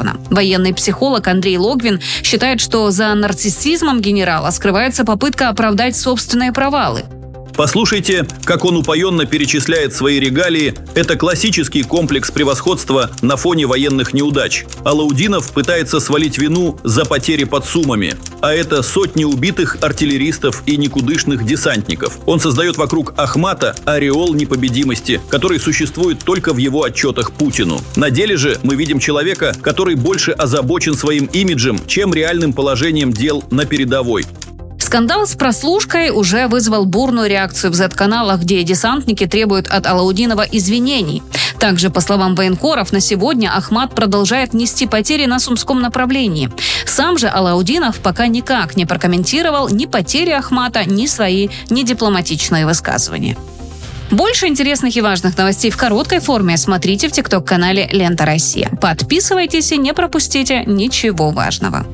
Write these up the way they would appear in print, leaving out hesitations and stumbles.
закона. Военный психолог Андрей Логвин считает, что за нарциссизмом генерала скрывается попытка оправдать собственные провалы. Послушайте, как он упоенно перечисляет свои регалии. Это классический комплекс превосходства на фоне военных неудач. Алаудинов пытается свалить вину за потери под Сумами. А это сотни убитых артиллеристов и никудышных десантников. Он создает вокруг Ахмата ореол непобедимости, который существует только в его отчетах Путину. На деле же мы видим человека, который больше озабочен своим имиджем, чем реальным положением дел на передовой. Скандал с прослушкой уже вызвал бурную реакцию в Z-каналах, где десантники требуют от Алаудинова извинений. Также, по словам военкоров, на сегодня Ахмат продолжает нести потери на Сумском направлении. Сам же Алаудинов пока никак не прокомментировал ни потери Ахмата, ни свои недипломатичные высказывания. Больше интересных и важных новостей в короткой форме смотрите в ТикТок-канале «Лента Россия». Подписывайтесь и не пропустите ничего важного.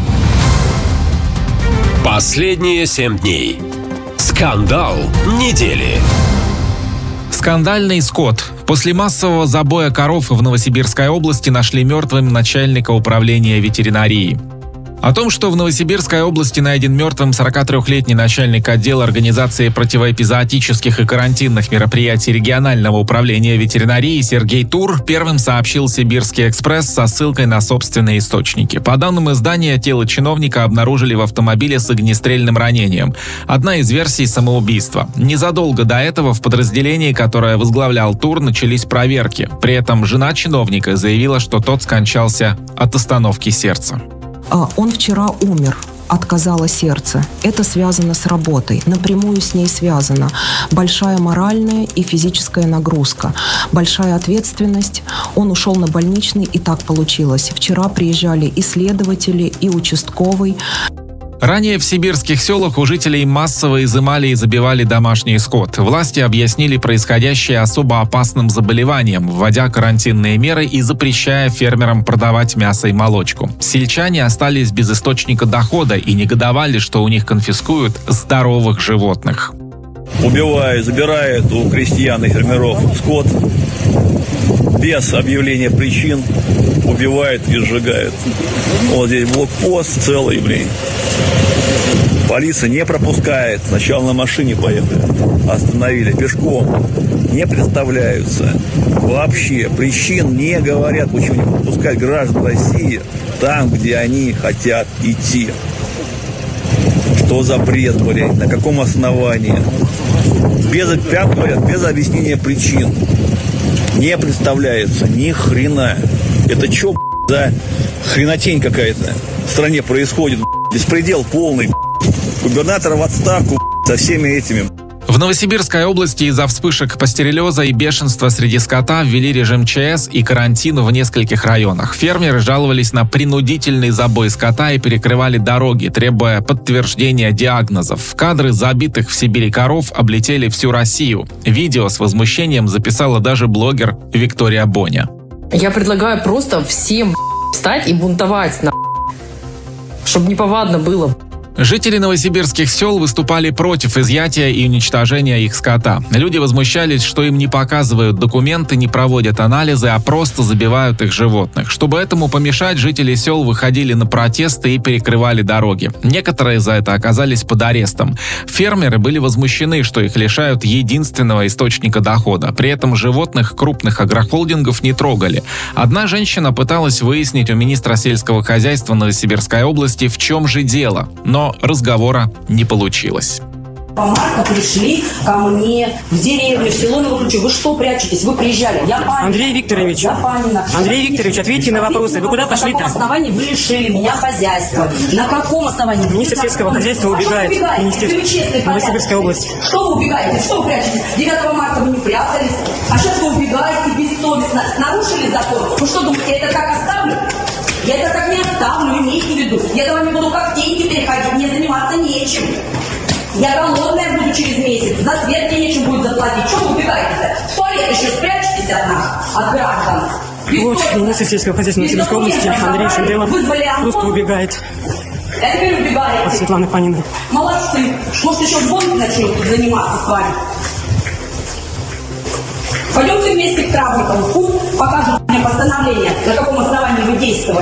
Последние 7 дней. Скандал недели. Скандальный скот. После массового забоя коров в Новосибирской области нашли мертвым начальника управления ветеринарии. О том, что в Новосибирской области найден мертвым 43-летний начальник отдела организации противоэпизоотических и карантинных мероприятий регионального управления ветеринарии Сергей Тур первым сообщил «Сибирский экспресс» со ссылкой на собственные источники. По данным издания, тело чиновника обнаружили в автомобиле с огнестрельным ранением. Одна из версий – самоубийства. Незадолго до этого в подразделении, которое возглавлял Тур, начались проверки. При этом жена чиновника заявила, что тот скончался от остановки сердца. Он вчера умер, отказало сердце. Это связано с работой, напрямую с ней связано. Большая моральная и физическая нагрузка, большая ответственность. Он ушел на больничный, и так получилось. Вчера приезжали и следователи, и участковый. Ранее в сибирских селах у жителей массово изымали и забивали домашний скот. Власти объяснили происходящее особо опасным заболеванием, вводя карантинные меры и запрещая фермерам продавать мясо и молочку. Сельчане остались без источника дохода и негодовали, что у них конфискуют здоровых животных. Убивают, забирают у крестьян и фермеров скот без объявления причин, убивают и сжигают. Вот здесь блокпост целый, Полиция не пропускает. Сначала на машине поехали, остановили, пешком. Не представляются. Вообще причин не говорят, почему не пропускать граждан России там, где они хотят идти. Что за бред, блядь, на каком основании? Без объяснения причин. Не представляется ни хрена. Это что, за хренотень какая-то в стране происходит? Беспредел полный. Губернатор в отставку со всеми этими. В Новосибирской области из-за вспышек пастереллеза и бешенства среди скота ввели режим ЧС и карантин в нескольких районах. Фермеры жаловались на принудительный забой скота и перекрывали дороги, требуя подтверждения диагнозов. Кадры забитых в Сибири коров облетели всю Россию. Видео с возмущением записала даже блогер Виктория Боня. Я предлагаю просто всем встать и бунтовать, чтобы неповадно было. Жители новосибирских сел выступали против изъятия и уничтожения их скота. Люди возмущались, что им не показывают документы, не проводят анализы, а просто забивают их животных. Чтобы этому помешать, жители сел выходили на протесты и перекрывали дороги. Некоторые за это оказались под арестом. Фермеры были возмущены, что их лишают единственного источника дохода. При этом животных крупных агрохолдингов не трогали. Одна женщина пыталась выяснить у министра сельского хозяйства Новосибирской области, в чем же дело. Но разговора не получилось. По марта пришли ко мне в деревню, в село Новокручево. Вы что прячетесь? Вы приезжали. Я Панина. Андрей Викторович, ответьте на вопросы. Вы куда пошли-то? На каком основании вы лишили меня хозяйства? На каком основании? Министр сельского хозяйства убегает. Министерство Новосибирской области. Что вы убегаете? Что вы прячетесь? 9 марта вы не прятались, а сейчас вы убегаете бессовестно. Нарушили закон. Вы что думаете, я это так оставлю? Я это так не оставлю, имейте в виду. Я за вами буду как тень теперь ходить, мне заниматься нечем. Я голодная буду через месяц, за свет мне нечем будет заплатить. Что вы убегаете-то? В туалет еще спрячетесь от нас, от граждан. Вот, министр сельского хозяйства Новосибирской области Андрей Шенделов просто убегает. Я теперь убегаете. От Светланы Паниной. Молодцы. Может, еще в гонке начнем заниматься с вами. Пойдемте вместе к травнику. Пусть покажут мне постановление, на каком основании вы действовали.